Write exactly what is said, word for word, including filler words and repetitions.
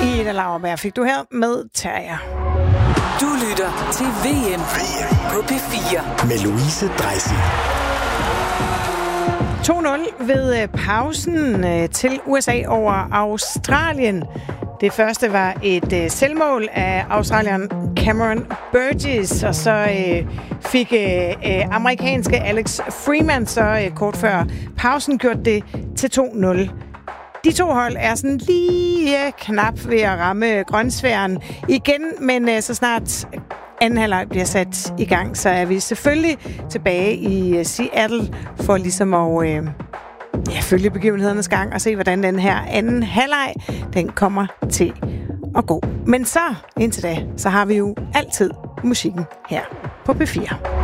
Ida Lauerberg fik du her med Terrier. Du lytter til V M på P fire med Louise Dreisig. to nul ved pausen til U S A over Australien. Det første var et selvmål af australieren Cameron Burgess, og så øh, fik øh, amerikanske Alex Freeman så øh, kort før pausen gjort det til to nul. De to hold er sådan lige knap ved at ramme grønsfæren igen, men øh, så snart anden halvleg bliver sat i gang, så er vi selvfølgelig tilbage i Seattle for ligesom at øh, ja, følge begivenhedernes gang og se, hvordan den her anden halvleg den kommer til at gå. Men så, indtil da, så har vi jo altid musikken her på P fire.